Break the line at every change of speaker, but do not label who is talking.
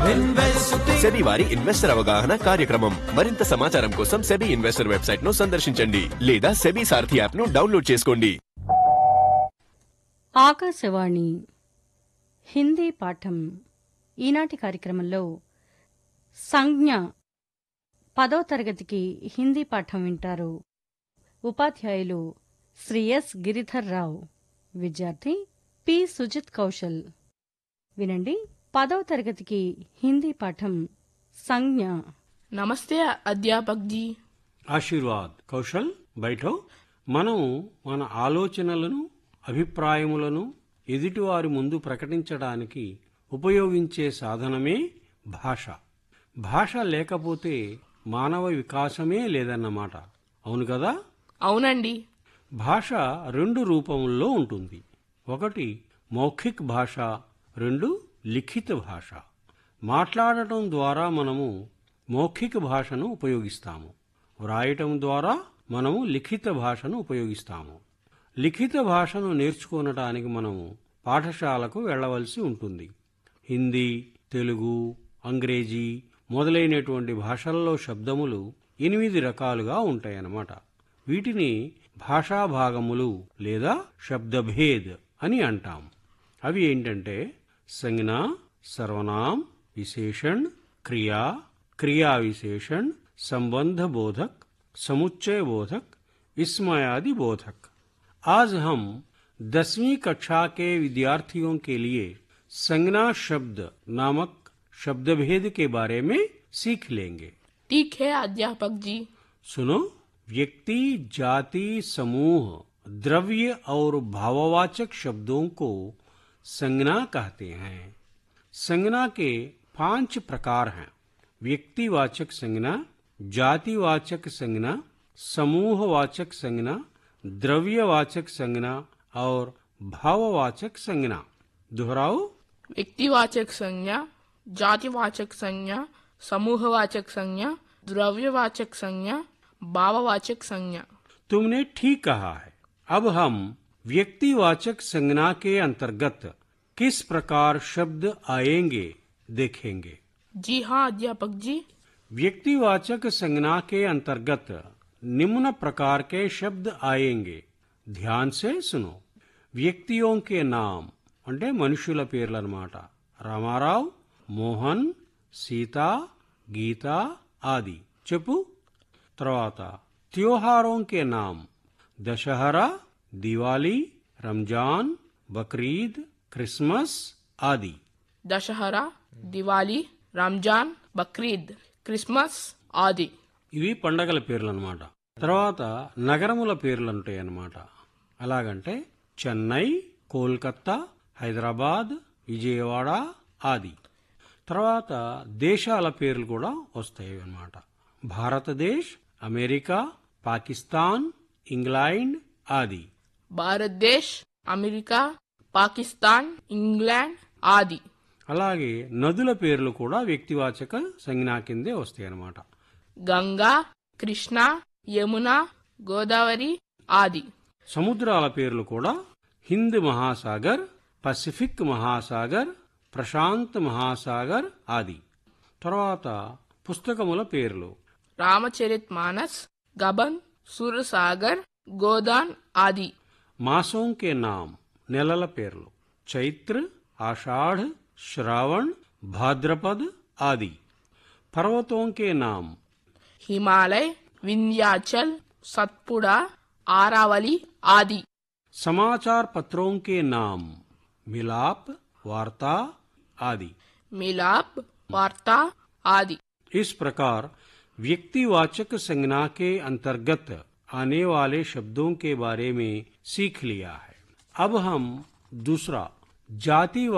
SEBI వారి investor అవగాహన కార్యక్రమం. మరింత సమాచారం కోసం సెబీ ఇన్వెస్టర్ వెబ్సైట్ ను సందర్శించండి లేదా సెబీ సారథి యాప్ ను డౌన్లోడ్ చేసుకోండి.
ఆకాశవాణి హిందీ పాఠం. ఈనాటి కార్యక్రమంలో సంజ్ఞ 10వ తరగతికి హిందీ పాఠం వింటారు. ఉపాధ్యాయులు శ్రీ ఎస్ గిరిధర్ రావు, విద్యార్థి పి సుజిత్ కౌశల్. వినండి 10వ తరగతికి హిందీ పాఠం సంజ్ఞ.
నమస్తే అధ్యాపక్ జీ.
ఆశీర్వాద్. కౌశల్, బైఠో. మనం మన ఆలోచనలను, అభిప్రాయములను ఎదుటివారి ముందు ప్రకటించడానికి ఉపయోగించే సాధనమే భాష. భాష లేకపోతే మానవ వికాసమే లేదన్నమాట. అవును కదా?
అవునండి.
భాష 2 రూపముల్లో ఉంటుంది. ఒకటి మౌఖిక్ భాష, 2 లిఖిత భాష. మాట్లాడటం ద్వారా మనము మౌఖిక భాషను ఉపయోగిస్తాము. వ్రాయటం ద్వారా మనము లిఖిత భాషను ఉపయోగిస్తాము. లిఖిత భాషను నేర్చుకోవటానికి మనము పాఠశాలకు వెళ్ళవలసి ఉంటుంది. హిందీ, తెలుగు, అంగ్రేజీ మొదలైనటువంటి భాషల్లో శబ్దములు 8 రకాలుగా ఉంటాయన్నమాట. వీటిని భాషాభాగములు లేదా శబ్దభేద్ అని అంటాం. అవి ఏంటంటే సంజ్ఞా, సర్వనాम, विशेषण, क्रिया, क्रिया विशेषण, संबंध बोधक, समुच्चय बोधक, विस्मयादि बोधक. आज हम 10वीं कक्षा के विद्यार्थियों के लिए संज्ञा शब्द नामक शब्दभेद के बारे में सीख लेंगे.
ठीक है अध्यापक जी.
सुनो. व्यक्ति, जाति, समूह, द्रव्य और भाववाचक शब्दों को संज्ञा कहते हैं. संज्ञा के 5 प्रकार हैं. व्यक्तिवाचक संज्ञा, जातिवाचक संज्ञा, समूहवाचक संज्ञा, द्रव्यवाचक संज्ञा और भाववाचक संज्ञा. दोहराओ.
व्यक्तिवाचक संज्ञा, जातिवाचक संज्ञा, समूहवाचक संज्ञा, द्रव्यवाचक संज्ञा, भाववाचक संज्ञा.
तुमने ठीक कहा है. अब हम व्यक्तिवाचक संज्ञा के अंतर्गत किस प्रकार शब्द आएंगे देखेंगे.
जी हाँ अध्यापक जी.
व्यक्तिवाचक संज्ञा के अंतर्गत निम्न प्रकार के शब्द आएंगे. ध्यान से सुनो. व्यक्तियों के नाम అంటే మనుషుల పేర్లు అన్నమాట. రామారావు, మోహన్, సీత, గీత ఆది. చెప్పు. తర్వాత त्योहारों के नाम दशहरा, दिवाली, रमजान, बकरीद, क्रिसमस आदि.
दशहरा, दिवाली, రంజాన్, బక్రీద్, క్రిస్మస్ ఆది.
ఇవి పండగల పేర్లు అన్నమాట. తర్వాత నగరముల పేర్లు ఉంటాయి అన్నమాట. అలాగంటే చెన్నై, కోల్కతా, హైదరాబాద్, విజయవాడ ఆది. తర్వాత దేశాల పేర్లు కూడా వస్తాయి అన్నమాట. భారతదేశ్, అమెరికా, పాకిస్తాన్, ఇంగ్లాండ్ ఆది.
భారతదేశ్, అమెరికా, పాకిస్తాన్, ఇంగ్లాండ్ ఆది.
అలాగే నదుల పేర్లు కూడా వ్యక్తివాచక సంజ్ఞా కిందే వస్తాయి అన్నమాట.
గంగా, కృష్ణ, యమున, గోదావరి ఆది.
సముద్రాల పేర్లు కూడా హింద్ మహాసాగర్, పసిఫిక్ మహాసాగర్, ప్రశాంత్ మహాసాగర్ ఆది. తర్వాత పుస్తకముల పేర్లు
రామచరిత్ మానస్, గబన్, సూరసాగర్, గోదాన్ ఆది.
మాసోं के नाम నెలల పేర్లు చైత్ర, ఆషాఢ, श्रावण, भाद्रपद आदि. पर्वतों के नाम
हिमालय, विंध्याचल, सतपुड़ा, आरावली आदि.
समाचार पत्रों के नाम मिलाप, वार्ता आदि.
मिलाप, वार्ता आदि.
इस प्रकार व्यक्तिवाचक संज्ञा के अंतर्गत आने वाले शब्दों के बारे में सीख लिया है. अब हम दूसरा जाति